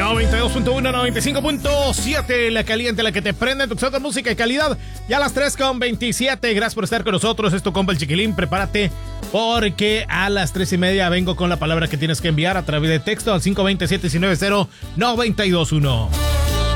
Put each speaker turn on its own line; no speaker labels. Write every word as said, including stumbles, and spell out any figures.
noventa y dos punto uno, noventa y cinco punto siete, la caliente, la que te prende tu de música de calidad. Ya a las tres con veintisiete. Gracias por estar con nosotros. Es tu compa el Chiquilín. Prepárate porque a las tres y media vengo con la palabra que tienes que enviar a través de texto al cinco dos cero, siete nueve cero, nueve dos uno.